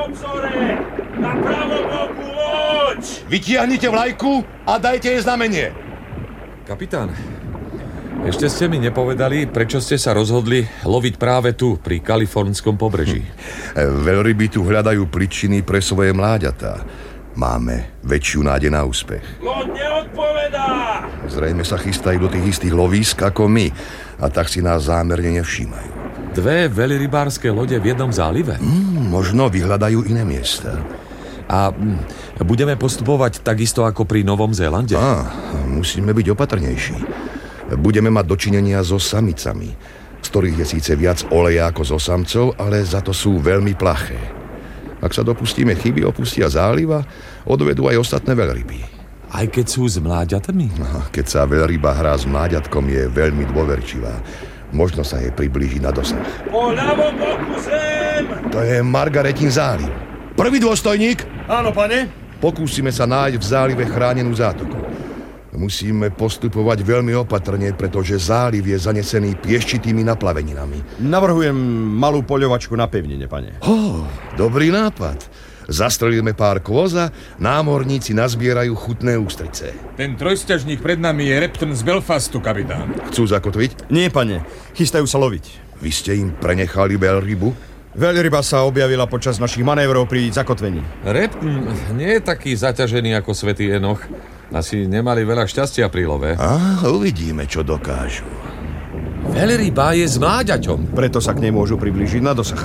obzore! Na pravom boku loď! Vytiahnite vlajku a dajte jej znamenie. Kapitán, ešte ste mi nepovedali, prečo ste sa rozhodli loviť práve tu, pri kalifornskom pobreží. Veľryby tu hľadajú príčiny pre svoje mláďatá. Máme väčšiu nádej na úspech. Loď neodpovedá! Zrejme sa chystajú do tých istých lovísk ako my a tak si nás zámerne nevšímajú. Dve veľrybárske lode v jednom zálive? Možno vyhľadajú iné miesta. A budeme postupovať takisto ako pri Novom Zélande? Musíme byť opatrnejší. Budeme mať dočinenia so samicami, z ktorých je síce viac oleja ako zo samcov, ale za to sú veľmi plaché. Ak sa dopustíme chyby, opustia záliv a odvedú aj ostatné veľryby. Aj keď sú s mláďatami? Keď sa veľryba hrá s mláďatkom, je veľmi dôverčivá. Možno sa jej priblíži na dosah. Po ľavom boku zem! To je Margaretin záliv. Prvý dôstojník? Áno, pane. Pokúsime sa nájsť v zálive chránenú zátoku. Musíme postupovať veľmi opatrne, pretože záliv je zanesený pieščitými naplaveninami. Navrhujem malú poľovačku na pevnine, pane. Dobrý nápad. Zastrelíme pár kôz a námorníci nazbierajú chutné ústrice. Ten trojsťažník pred nami je Repton z Belfastu, kapitán. Chcú zakotviť? Nie, pane. Chystajú sa loviť. Vy ste im prenechali veľrybu? Veľryba sa objavila počas našich manévrov pri zakotvení. Repton nie je taký zaťažený ako svätý Enoch. Asi nemali veľa šťastia pri love. Uvidíme, čo dokážu. Veľryba je s mláďaťom. Preto sa k nej môžu priblížiť na dosah.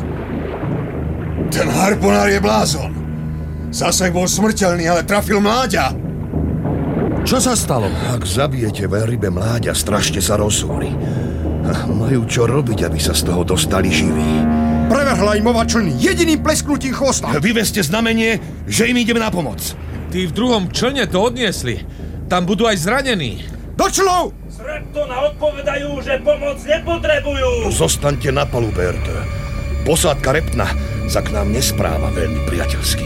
Ten harpunár je blázon. Zásah bol smrteľný, ale trafil mláďa. Čo sa stalo? Ak zabijete veľrybe mláďa, strašne sa rozsúli. Majú čo robiť, aby sa z toho dostali živí. Prevrhla im ova člny jediným plesknutím chvosta. Vyveste znamenie, že im ideme na pomoc. Tí v druhom člne to odniesli. Tam budú aj zranení. Do člov! Z Reptona odpovedajú, že pomoc nepotrebujú! Zostaňte na palube, RT. Posádka Reptona sa k nám nespráva veľmi priateľsky.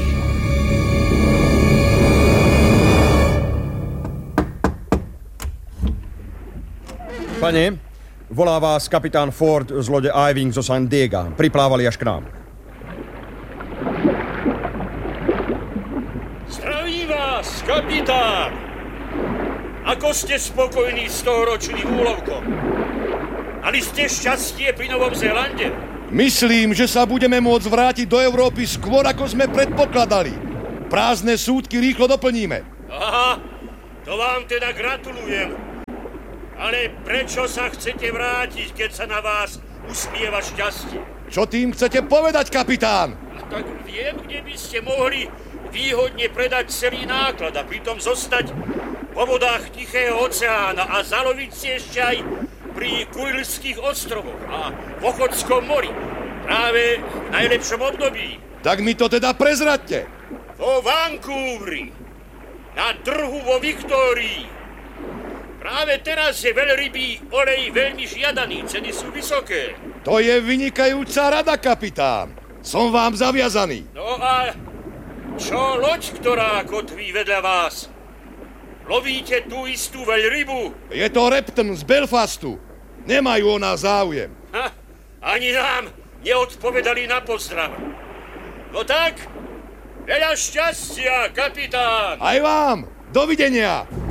Pane, volá vás kapitán Ford z lode Iving zo San Diego. Priplávali až k nám. Zdravím vás, kapitán! Ako ste spokojní s tohoročným úlovkom? Mali ste šťastie pri Novom Zélande? Myslím, že sa budeme môcť vrátiť do Európy skôr, ako sme predpokladali. Prázdne súdky rýchlo doplníme. Aha, to vám teda gratulujem. Ale prečo sa chcete vrátiť, keď sa na vás usmieva šťastie? Čo tým chcete povedať, kapitán? Tak viem, kde by ste mohli výhodne predať celý náklad a pritom zostať vo vodách Tichého oceána a zaloviť si ešte aj pri Kurilských ostrovoch a v Ochotskom mori. Práve v najlepšom období. Tak mi to teda prezraďte. Vo Vancouveri, na trhu vo Viktórii. Práve teraz je veľrybý olej veľmi žiadaný, ceny sú vysoké. To je vynikajúca rada, kapitán. Som vám zaviazaný. No a čo loď, ktorá kotví vedľa vás? Lovíte tú istú veľrybu? Je to Repton z Belfastu. Nemajú o nás záujem. Ani nám neodpovedali na pozdrav. No tak, veľa šťastia, kapitán. Aj vám. Dovidenia.